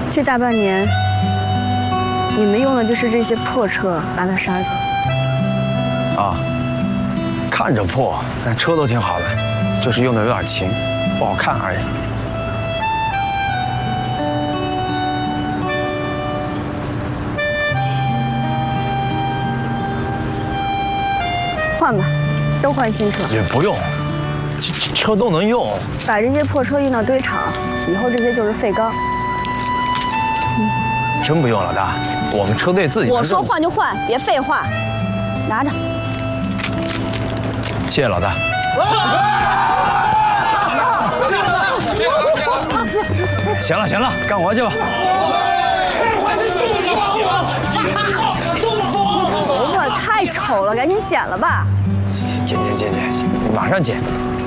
这大半年，你们用的就是这些破车把它杀走。 啊，看着破，但车都挺好的，就是用的有点勤，不好看而已。 换吧，都换新车。 也不用，车都能用。 把这些破车运到堆场，以后这些就是废钢。 真不用，老大，我们车队自己。 我说换就换，别废话。拿着。 谢谢老大。行了行了，干活去吧。 头发太丑了，赶紧剪了吧。 剪，马上剪。